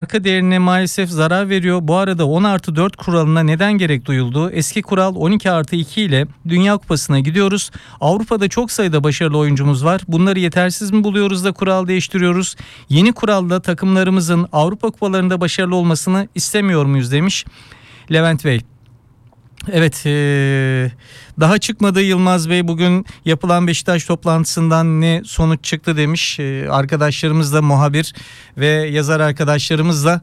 marka değerine maalesef zarar veriyor. Bu arada 10+4 kuralına neden gerek duyuldu? Eski kural 12+2 ile Dünya Kupası'na gidiyoruz. Avrupa'da çok sayıda başarılı oyuncumuz var. Bunları yetersiz mi buluyoruz da kural değiştiriyoruz? Yeni kuralla takımlarımızın Avrupa kupalarında başarılı olmasını istemiyor muyuz demiş Levent Bey. Evet, daha çıkmadı Yılmaz Bey, bugün yapılan Beşiktaş toplantısından ne sonuç çıktı demiş. Arkadaşlarımız da, muhabir ve yazar arkadaşlarımız da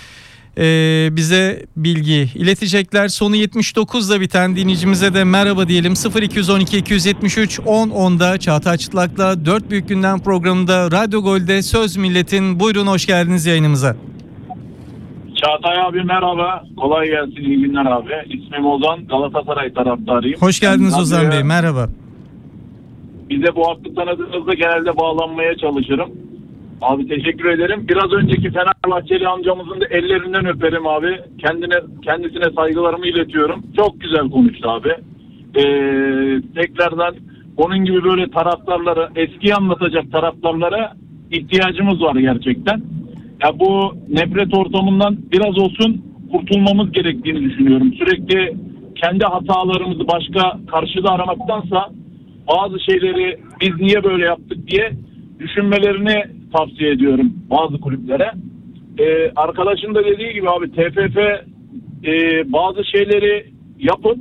bize bilgi iletecekler. Sonu 79'da biten dinleyicimize de merhaba diyelim. 0212 273 1010'da Çağatay Çıtlak'la 4 Büyük Gündem programında Radyo Gol'de Söz Millet'in. Buyurun, hoş geldiniz yayınımıza. Çağatay abi merhaba. Kolay gelsin, iyi günler abi. İsmim Ozan, Galatasaray taraftarıyım. Hoş geldiniz Ozan Bey, merhaba. Bize bu hakkı tanıdığınızda genelde bağlanmaya çalışırım. Abi teşekkür ederim. Biraz önceki Fenerbahçeli amcamızın da ellerinden öperim abi. Kendisine saygılarımı iletiyorum. Çok güzel konuştu abi. Tekrardan onun gibi böyle taraftarlara, eskiyi anlatacak taraftarlara ihtiyacımız var gerçekten. Ya bu nefret ortamından biraz olsun kurtulmamız gerektiğini düşünüyorum. Sürekli kendi hatalarımızı başka karşıda aramaktansa bazı şeyleri biz niye böyle yaptık diye düşünmelerini tavsiye ediyorum bazı kulüplere. Arkadaşın da dediği gibi abi, TFF bazı şeyleri yapıp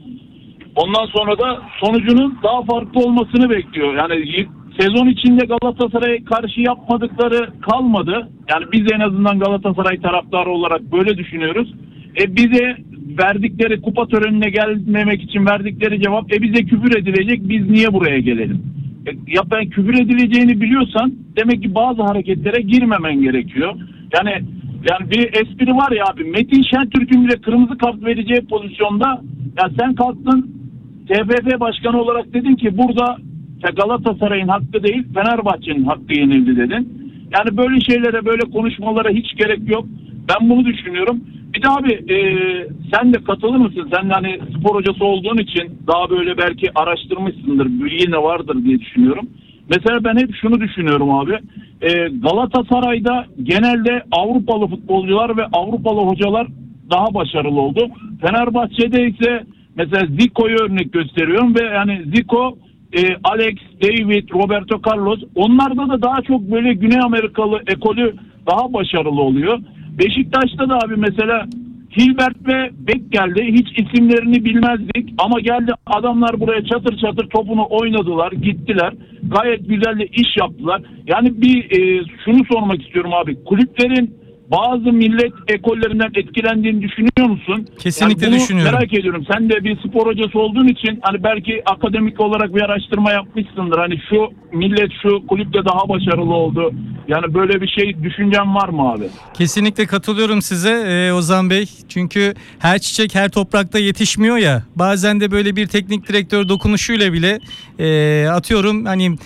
ondan sonra da sonucunun daha farklı olmasını bekliyor. Yani sezon içinde Galatasaray'a karşı yapmadıkları kalmadı. Yani biz en azından Galatasaray taraftarı olarak böyle düşünüyoruz. Bize verdikleri kupa törenine gelmemek için verdikleri cevap bize küfür edilecek, biz niye buraya gelelim? Ya ben küfür edileceğini biliyorsan demek ki bazı hareketlere girmemen gerekiyor. Yani bir espri var ya abi, Metin Şentürk'ün bile kırmızı kart vereceği pozisyonda ya sen kalktın TFF başkanı olarak dedin ki burada Galatasaray'ın hakkı değil Fenerbahçe'nin hakkı yenildi dedin. Yani böyle şeylere, böyle konuşmalara hiç gerek yok. Ben bunu düşünüyorum. Bir de abi sen de katılır mısın? Sen de hani spor hocası olduğun için daha böyle belki araştırmışsındır, bilgi ne vardır diye düşünüyorum. Mesela ben hep şunu düşünüyorum abi. Galatasaray'da genelde Avrupalı futbolcular ve Avrupalı hocalar daha başarılı oldu. Fenerbahçe'de ise mesela Zico'yu örnek gösteriyorum ve yani Zico, Alex, David, Roberto Carlos, onlarda da daha çok böyle Güney Amerikalı ekolü daha başarılı oluyor. Beşiktaş'ta da abi mesela Hilbert ve Beck geldi. Hiç isimlerini bilmezdik ama geldi adamlar buraya çatır çatır topunu oynadılar, gittiler. Gayet güzel de iş yaptılar. Yani şunu sormak istiyorum abi. Kulüplerin bazı millet ekollerinden etkilendiğini düşünüyor musun? Kesinlikle yani düşünüyorum. Merak ediyorum. Sen de bir spor hocası olduğun için hani belki akademik olarak bir araştırma yapmışsındır. Hani şu millet şu kulüpte daha başarılı oldu. Yani böyle bir şey düşüncen var mı abi? Kesinlikle katılıyorum size Ozan Bey. Çünkü her çiçek her toprakta yetişmiyor ya. Bazen de böyle bir teknik direktör dokunuşuyla bile atıyorum hani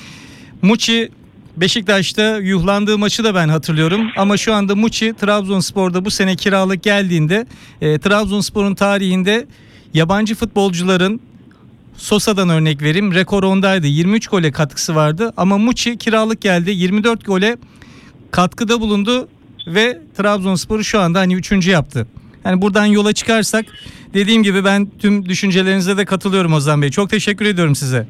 Muçi Beşiktaş'ta yuhlandığı maçı da ben hatırlıyorum. Ama şu anda Muçi Trabzonspor'da bu sene kiralık geldiğinde Trabzonspor'un tarihinde yabancı futbolcuların, Sosa'dan örnek vereyim, rekor ondaydı. 23 gole katkısı vardı ama Muçi kiralık geldi, 24 gole katkıda bulundu ve Trabzonspor'u şu anda hani 3. yaptı. Yani buradan yola çıkarsak dediğim gibi ben tüm düşüncelerinize de katılıyorum Ozan Bey. Çok teşekkür ediyorum size.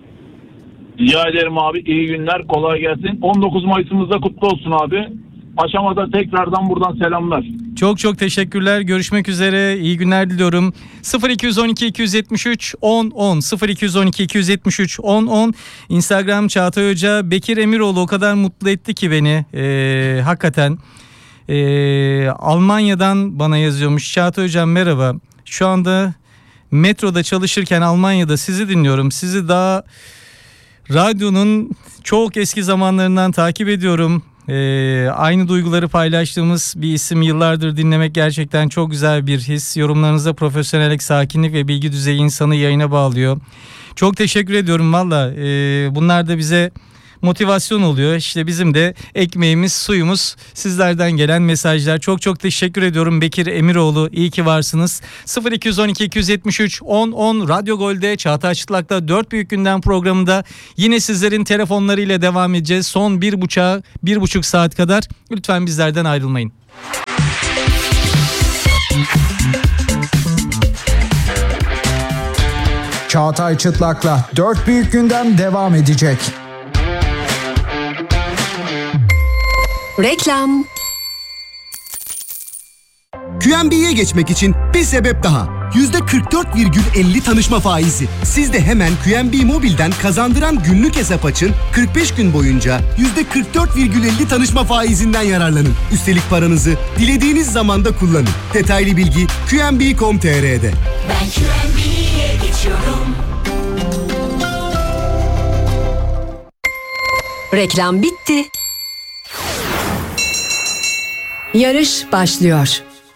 Rica ederim abi. İyi günler. Kolay gelsin. 19 Mayıs'ımız da kutlu olsun abi. Aşamada tekrardan buradan selamlar. Çok çok teşekkürler. Görüşmek üzere. İyi günler diliyorum. 0212 273 1010 0212 273 1010 Instagram Çağatay Hoca. Bekir Emiroğlu o kadar mutlu etti ki beni. Hakikaten. Almanya'dan bana yazıyormuş. Çağatay Hocam merhaba. Şu anda metroda çalışırken Almanya'da sizi dinliyorum. Sizi daha radyonun çok eski zamanlarından takip ediyorum. Aynı duyguları paylaştığımız bir isim, yıllardır dinlemek gerçekten çok güzel bir his. Yorumlarınızda profesyonellik, sakinlik ve bilgi düzeyi insanı yayına bağlıyor. Çok teşekkür ediyorum valla. Bunlar da bize motivasyon oluyor. İşte bizim de ekmeğimiz, suyumuz sizlerden gelen mesajlar. Çok çok teşekkür ediyorum Bekir Emiroğlu. İyi ki varsınız. 0212 273 1010 Radyo Gol'de Çağatay Çıtlak'ta 4 Büyük Gündem programında yine sizlerin telefonlarıyla devam edeceğiz. Son 1,5 saat kadar. Lütfen bizlerden ayrılmayın. Çağatay Çıtlak'la 4 büyük gündem devam edecek. Reklam. QNB'ye geçmek için bir sebep daha. %44,50 tanışma faizi. Siz de hemen QNB Mobil'den kazandıran günlük hesap açın. 45 gün boyunca %44,50 tanışma faizinden yararlanın. Üstelik paranızı dilediğiniz zamanda kullanın. Detaylı bilgi QNB.com.tr'de. Ben QNB'ye geçiyorum. Reklam bitti. Yarış başlıyor.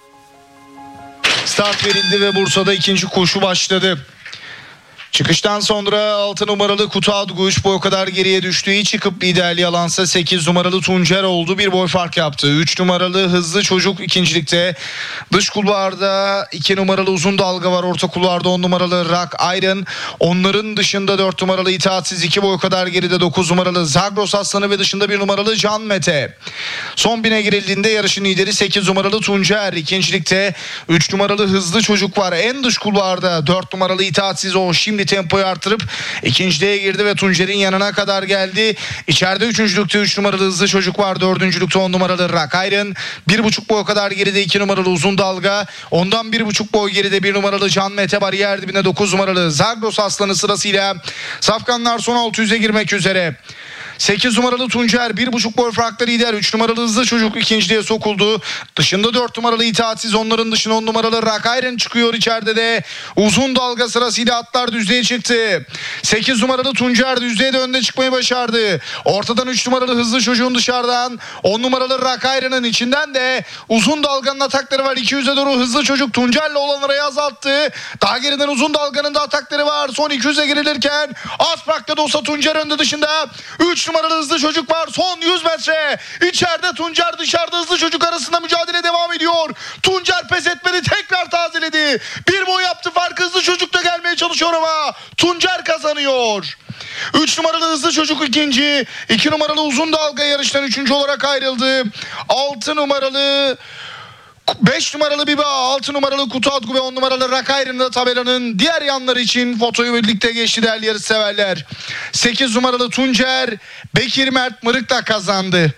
Start verildi ve Bursa'da ikinci koşu başladı. Çıkıştan sonra 6 numaralı Kutadgu 3 boy kadar geriye düştü. İyi çıkıp liderliği alansa 8 numaralı Tuncer oldu. 1 boy fark yaptı. 3 numaralı Hızlı Çocuk ikincilikte. Dış kulvarda 2 numaralı Uzun Dalga var. Orta kulvarda 10 numaralı Rock Iron. Onların dışında 4 numaralı İtaatsiz 2 boy kadar geride 9 numaralı Zagros Aslanı ve dışında 1 numaralı Can Mete. Son bine girildiğinde yarışın lideri 8 numaralı Tuncer. İkincilikte 3 numaralı Hızlı Çocuk var. En dış kulvarda 4 numaralı İtaatsiz o şimdi tempoyu artırıp ikinciliğe girdi ve Tuncer'in yanına kadar geldi. İçeride üçüncülükte 3 numaralı Hızlı Çocuk var. Dördüncülükte 10 numaralı Rock Iron. 1,5 boy kadar geride 2 numaralı Uzun Dalga. Ondan 1,5 boy geride 1 numaralı Can Mete var. Yer dibine 9 numaralı Zagros Aslanı sırasıyla safkanlar son 600'e girmek üzere. 8 numaralı Tuncer 1,5 boy farklı lider. 3 numaralı Hızlı Çocuk ikinciliğe sokuldu. Dışında 4 numaralı İtaatsiz, onların dışına 10 numaralı Rock Iron çıkıyor. İçeride de Uzun Dalga sırasıyla atlar düzlüğe çıktı. 8 numaralı Tuncer düzlüğe de önde çıkmayı başardı. Ortadan 3 numaralı Hızlı Çocuğun dışarıdan 10 numaralı Rock Iron'ın içinden de Uzun Dalga'nın atakları var. 200'e doğru Hızlı Çocuk Tuncer'le olan arayı azalttı. Daha geriden Uzun Dalga'nın da atakları var. Son 200'e girilirken az farklı da olsa Tuncer önde dışında 3 numaralı Hızlı Çocuk var. Son 100 metre. İçeride Tuncer, dışarıda Hızlı Çocuk arasında mücadele devam ediyor. Tuncer pes etmedi. Tekrar tazeledi. Bir boy yaptı fark. Hızlı Çocuk da gelmeye çalışıyor ama Tuncer kazanıyor. 3 numaralı Hızlı Çocuk ikinci. 2 numaralı Uzun Dalga yarıştan 3. olarak ayrıldı. 6 numaralı 5 numaralı Biba, 6 numaralı Kutadgu ve 10 numaralı Rock Iron'ın da tabelanın diğer yanları için fotoyu birlikte geçti değerli yarışseverler. 8 numaralı Tuncer, Bekir Mert Mırık da kazandı.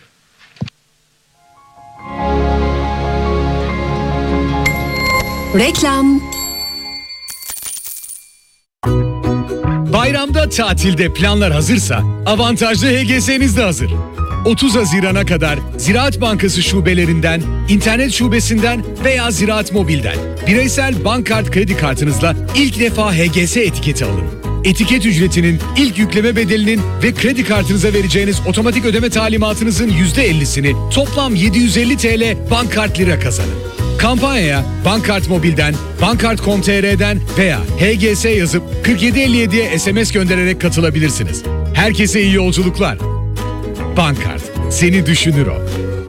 Reklam. Bayramda tatilde planlar hazırsa avantajlı HGS'niz de hazır. 30 Haziran'a kadar Ziraat Bankası şubelerinden, internet şubesinden veya Ziraat Mobil'den bireysel bankkart kredi kartınızla ilk defa HGS etiketi alın. Etiket ücretinin, ilk yükleme bedelinin ve kredi kartınıza vereceğiniz otomatik ödeme talimatınızın %50'sini toplam 750 TL bankkart lira kazanın. Kampanyaya Bankkart Mobil'den, Bankkart.com.tr'den veya HGS yazıp 4757'ye SMS göndererek katılabilirsiniz. Herkese iyi yolculuklar. Bankkart, seni düşünür o.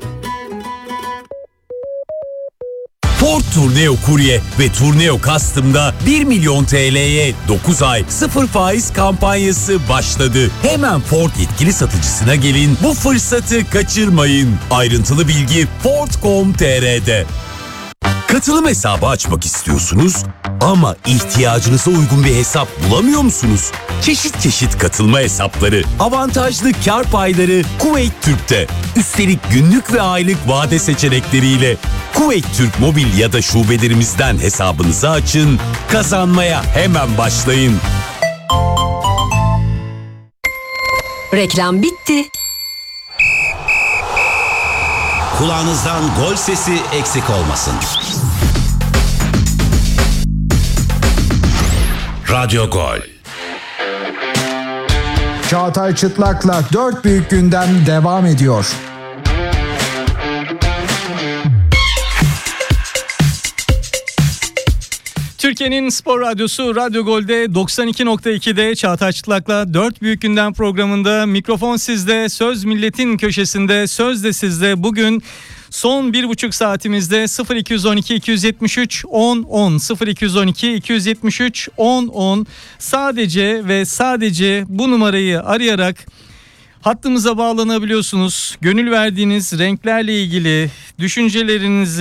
Ford Tourneo Courier ve Tourneo Custom'da 1 milyon TL'ye 9 ay 0 faiz kampanyası başladı. Hemen Ford yetkili satıcısına gelin, bu fırsatı kaçırmayın. Ayrıntılı bilgi Ford.com.tr'de. Katılım hesabı açmak istiyorsunuz ama ihtiyacınıza uygun bir hesap bulamıyor musunuz? Çeşit çeşit katılma hesapları, avantajlı kar payları Kuveyt Türk'te. Üstelik günlük ve aylık vade seçenekleriyle Kuveyt Türk mobil ya da şubelerimizden hesabınızı açın, kazanmaya hemen başlayın. Reklam bitti. Kulağınızdan gol sesi eksik olmasın. Radyo Gol. Çağatay Çıtlak'la 4 büyük gündem devam ediyor. Türkiye'nin spor radyosu Radyo Gol'de 92.2'de Çağatay Çıtlak'la 4 büyük gündem programında mikrofon sizde, söz milletin köşesinde, söz de sizde. Bugün son 1,5 saatimizde 0212 273 10 10 0212 273 10 10 sadece ve sadece bu numarayı arayarak hattımıza bağlanabiliyorsunuz. Gönül verdiğiniz renklerle ilgili düşüncelerinizi